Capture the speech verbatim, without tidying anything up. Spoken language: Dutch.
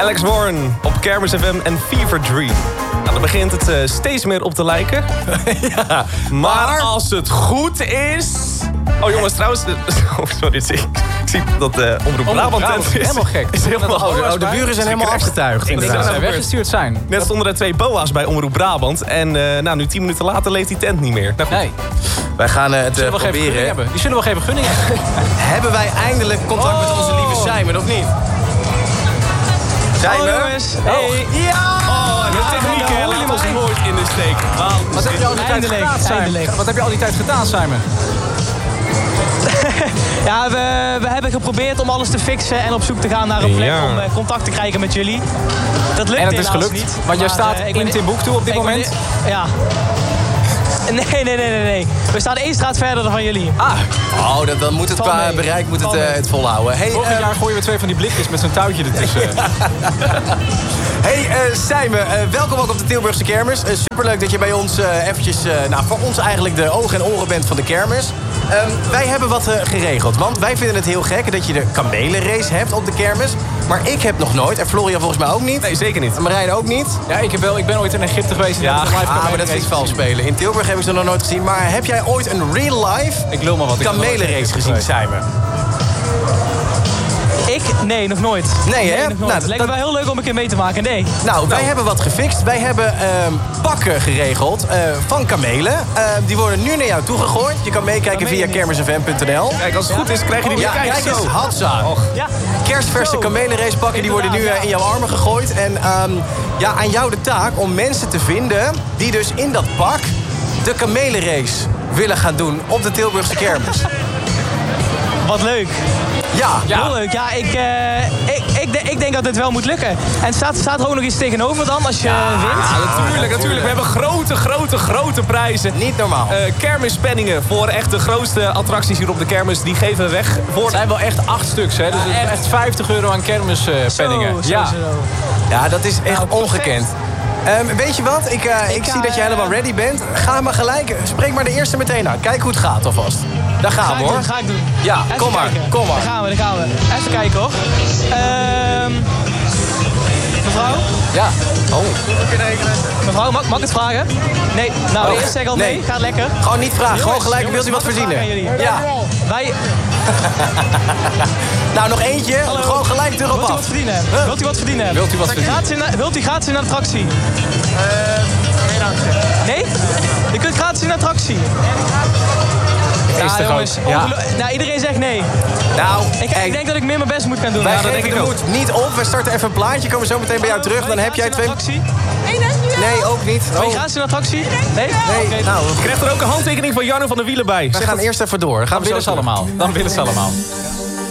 Alex Warren op Kermis F M en Fever Dream. Nou, dan begint het uh, steeds meer op te lijken. Ja, maar, maar als het goed is... Oh jongens, trouwens... Oh, sorry, ik, ik zie dat uh, Omroep Brabant is helemaal gek. Is helemaal, oh, de, oh, de buren zijn helemaal afgetuigd. Ik denk dat ze weggestuurd zijn. Net stonden er twee boa's bij Omroep Brabant. En uh, nou, nu tien minuten later leeft die tent niet meer. Nou, nee. Wij gaan uh, het uh, proberen. Hebben. Die zullen wel geen gunning hebben. Hebben wij eindelijk contact oh. met onze lieve Simon, of niet? Simon? Oh, jongens. Hey. Ja! Oh, de techniek ja, laat ons nooit in de steek. Wat heb je al die tijd gedaan, Simon? Wat heb je al die tijd gedaan, Simon? Ja, we, we hebben geprobeerd om alles te fixen en op zoek te gaan naar een plek ja. om uh, contact te krijgen met jullie. Dat lukt en het is gelukt, niet. Want jij staat uh, in Timbuktu op dit moment. Ben, ja. Nee, nee, nee, nee, nee. We staan één straat verder dan van jullie. Ah, oh, dat, dan moet het qua mee. bereik moet het, uh, het volhouden. Hey, Vorig uh, jaar gooien we twee van die blikjes met zo'n touwtje ertussen. Hey uh, Simon, uh, welkom ook op de Tilburgse Kermis. Uh, superleuk dat je bij ons uh, eventjes, uh, nou voor ons eigenlijk de ogen en oren bent van de kermis. Um, wij hebben wat uh, geregeld, want wij vinden het heel gek dat je de kamelenrace hebt op de kermis. Maar ik heb nog nooit, en Florian volgens mij ook niet. Nee, zeker niet. En Marijn ook niet. Ja, ik, heb wel, ik ben ooit in Egypte geweest. En ja, live ah, maar dat vind ik vals spelen. In Tilburg heb ik ze nog nooit gezien. Maar heb jij ooit een real life ik lul maar wat, kamelenrace gezien, Simon? Ik? Nee, nog nooit. Nee, hè? Nee, nog nooit. Nou, lijkt me wel heel leuk om een keer mee te maken, nee. Nou, wij nou. hebben wat gefixt. Wij hebben uh, pakken geregeld uh, van kamelen. Uh, die worden nu naar jou toegegooid. Je kan meekijken via kermis f m punt n l. Kijk, als het goed is, krijg je die ja, weer. Kijk eens, hatsa. Ja. Kerstverse kamelenrace pakken, die worden nu uh, in jouw armen gegooid. En um, ja, aan jou de taak om mensen te vinden die dus in dat pak de kamelenrace willen gaan doen op de Tilburgse Kermis. Wat leuk. Ja. ja. Heel leuk. Ja, ik, uh, ik, ik, de, ik denk dat dit wel moet lukken. En staat, staat er ook nog iets tegenover dan als je ja, wint? Ja, natuurlijk, natuurlijk. We hebben grote, grote, grote prijzen. Niet normaal. Uh, kermispenningen voor echt de grootste attracties hier op de kermis. Die geven we weg. Voor... Het zijn wel echt acht stuks, hè? Dus het is echt vijftig euro aan kermispenningen. Uh, zo, ja. Zo, zo. ja, dat is echt nou, ongekend. Um, weet je wat? Ik, uh, ik, ik zie dat je helemaal ready bent. Ga maar gelijk. Spreek maar de eerste meteen uit. Kijk hoe het gaat alvast. Daar gaan we, hoor. Dat ga ik doen. Ja, Even kom maar. kijken. Kom maar. Daar gaan we, daar gaan we. Even kijken, hoor. Um, mevrouw? Ja. Oh. Mevrouw, mag, mag ik het vragen? Nee. Nou, oh. eerst zeg al nee. nee. Gaat lekker. Gewoon niet vragen. Gewoon gelijk. Jongens, wilt u wat verdienen? Ja. Wij... Nou, nog eentje. Hallo. Gewoon gelijk erop af. Wilt u wat verdienen? Huh? Wilt u wat verdienen? Wilt u wat verdienen? Gratis in, wilt u gratis in een attractie? Uh, nee, dank je. Nee? Je kunt gratis in een attractie. Ja, jongens. Ja. Nou, iedereen zegt nee. Nou, ik, ik denk dat ik meer mijn best moet gaan doen. Wij ja, geven dat denk de ik moed niet op. We starten even een plaatje. Komen zo meteen bij jou terug. Dan heb jij twee... attractie? Nee, ook niet. Oh. Ben je gratis in een attractie? Nee? Nee. Okay. Nou, je krijgt er ook een handtekening van Jarno van der Wielen bij. We gaan eerst even door. Gaan Dan willen ze allemaal. Dan willen ze allemaal.